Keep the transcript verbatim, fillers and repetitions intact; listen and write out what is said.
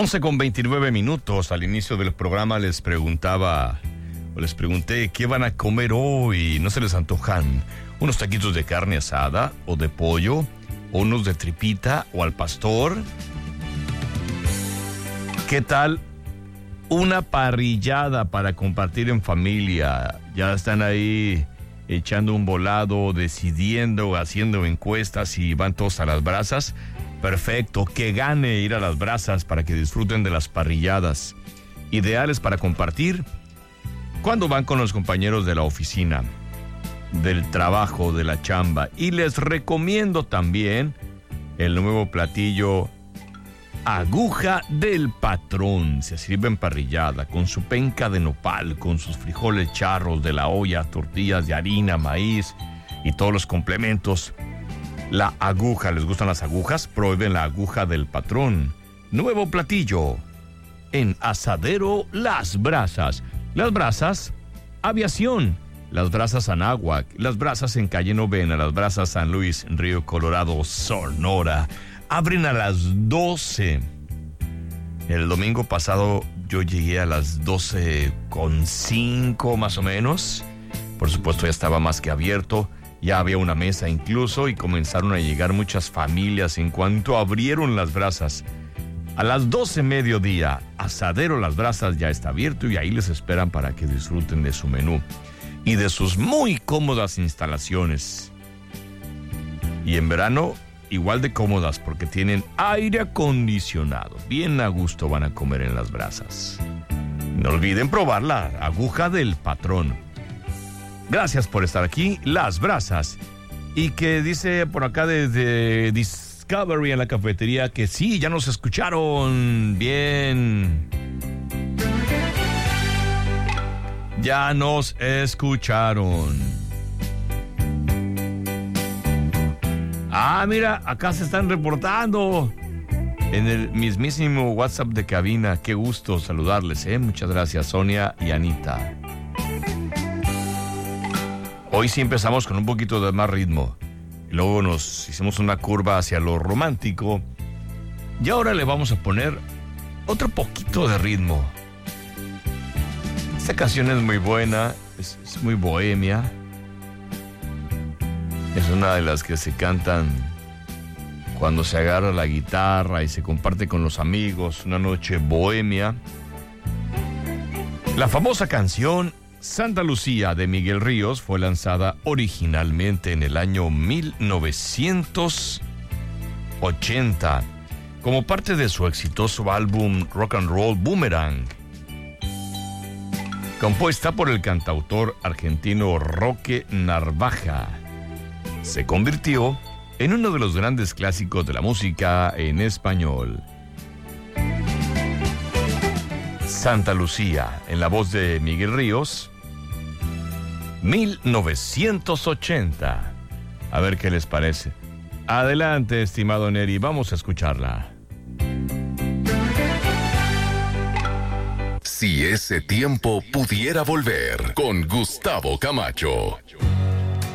once con veintinueve minutos. Al inicio del programa les preguntaba, o les pregunté, ¿qué van a comer hoy? ¿No se les antojan unos taquitos de carne asada o de pollo? ¿O unos de tripita o al pastor? ¿Qué tal una parrillada para compartir en familia? Ya están ahí echando un volado, decidiendo, haciendo encuestas y van todos a las brasas. Perfecto, que gane ir a las brasas para que disfruten de las parrilladas. Ideales para compartir cuando van con los compañeros de la oficina, del trabajo, de la chamba. Y les recomiendo también el nuevo platillo Aguja del Patrón. Se sirve en parrillada con su penca de nopal, con sus frijoles charros de la olla, tortillas de harina, maíz y todos los complementos. La aguja, ¿les gustan las agujas? Prueben la Aguja del Patrón. Nuevo platillo en Asadero Las Brasas. Las Brasas Aviación, Las Brasas Anáhuac, Las Brasas en Calle Novena, Las Brasas San Luis, Río Colorado, Sonora. Abren a las doce. El domingo pasado yo llegué a las doce con cinco más o menos. Por supuesto ya estaba más que abierto. Ya había una mesa incluso y comenzaron a llegar muchas familias en cuanto abrieron las brasas. A las doce mediodía, Asadero Las Brasas ya está abierto y ahí les esperan para que disfruten de su menú y de sus muy cómodas instalaciones. Y en verano, igual de cómodas porque tienen aire acondicionado. Bien a gusto van a comer en Las Brasas. No olviden probar la Aguja del Patrón. Gracias por estar aquí, Las Brasas. Y que dice por acá desde Discovery en la cafetería que sí, ya nos escucharon. Bien. Ya nos escucharon. Ah, mira, acá se están reportando en el mismísimo WhatsApp de cabina. Qué gusto saludarles, ¿eh? Muchas gracias, Sonia y Anita. Hoy sí empezamos con un poquito de más ritmo. Y luego nos hicimos una curva hacia lo romántico. Y ahora le vamos a poner otro poquito de ritmo. Esta canción es muy buena, es, es muy bohemia. Es una de las que se cantan cuando se agarra la guitarra y se comparte con los amigos, una noche bohemia. La famosa canción Santa Lucía de Miguel Ríos fue lanzada originalmente en el año mil novecientos ochenta como parte de su exitoso álbum Rock and Roll Boomerang, compuesta por el cantautor argentino Roque Narvaja. Se convirtió en uno de los grandes clásicos de la música en español. Santa Lucía, en la voz de Miguel Ríos, mil novecientos ochenta. A ver qué les parece. Adelante, estimado Neri, vamos a escucharla. Si ese tiempo pudiera volver, con Gustavo Camacho.